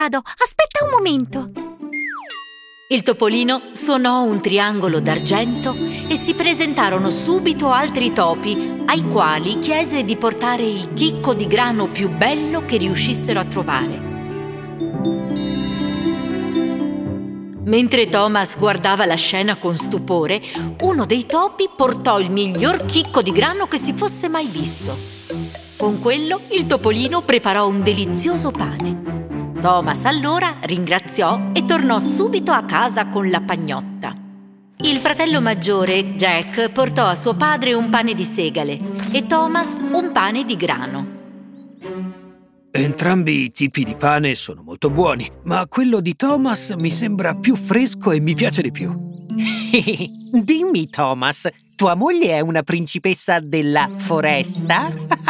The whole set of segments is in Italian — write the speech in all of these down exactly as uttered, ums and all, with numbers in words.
Vado, aspetta un momento. Il topolino suonò un triangolo d'argento e si presentarono subito altri topi, ai quali chiese di portare il chicco di grano più bello che riuscissero a trovare. Mentre Thomas guardava la scena con stupore, uno dei topi portò il miglior chicco di grano che si fosse mai visto. Con quello il topolino preparò un delizioso pane. Thomas allora ringraziò e tornò subito a casa con la pagnotta. Il fratello maggiore, Jack, portò a suo padre un pane di segale e Thomas un pane di grano. Entrambi i tipi di pane sono molto buoni, ma quello di Thomas mi sembra più fresco e mi piace di più. Dimmi, Thomas, tua moglie è una principessa della foresta?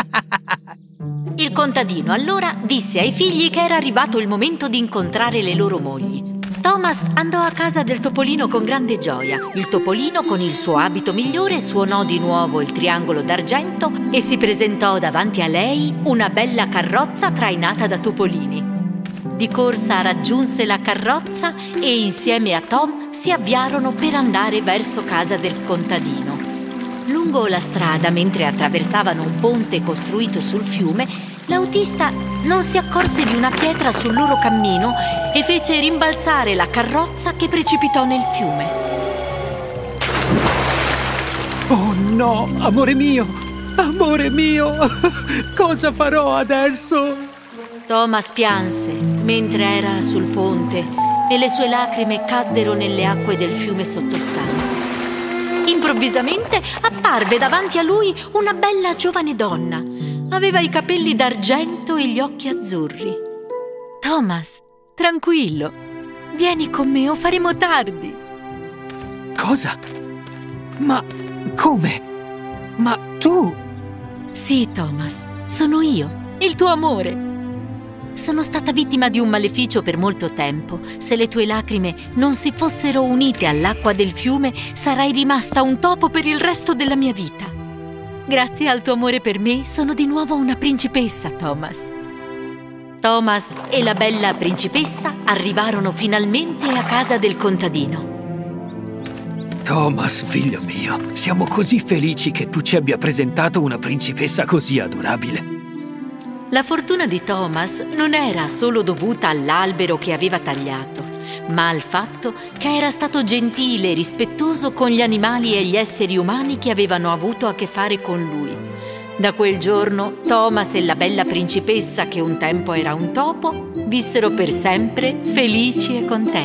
Il contadino allora disse ai figli che era arrivato il momento di incontrare le loro mogli. Thomas andò a casa del topolino con grande gioia. Il topolino, con il suo abito migliore, suonò di nuovo il triangolo d'argento e si presentò davanti a lei una bella carrozza trainata da topolini. Di corsa raggiunse la carrozza e insieme a Tom si avviarono per andare verso casa del contadino. Lungo la strada, mentre attraversavano un ponte costruito sul fiume, l'autista non si accorse di una pietra sul loro cammino e fece rimbalzare la carrozza che precipitò nel fiume. Oh no, amore mio! Amore mio! Cosa farò adesso? Thomas pianse mentre era sul ponte e le sue lacrime caddero nelle acque del fiume sottostante. Improvvisamente apparve davanti a lui una bella giovane donna. Aveva i capelli d'argento e gli occhi azzurri. Thomas, tranquillo, vieni con me o faremo tardi. Cosa? Ma come? Ma tu? Sì, Thomas, sono io, il tuo amore. Sono stata vittima di un maleficio per molto tempo. Se le tue lacrime non si fossero unite all'acqua del fiume, sarai rimasta un topo per il resto della mia vita. Grazie al tuo amore per me, sono di nuovo una principessa, Thomas. Thomas e la bella principessa arrivarono finalmente a casa del contadino. Thomas, figlio mio, siamo così felici che tu ci abbia presentato una principessa così adorabile. La fortuna di Thomas non era solo dovuta all'albero che aveva tagliato, ma al fatto che era stato gentile e rispettoso con gli animali e gli esseri umani che avevano avuto a che fare con lui. Da quel giorno, Thomas e la bella principessa, che un tempo era un topo, vissero per sempre felici e contenti.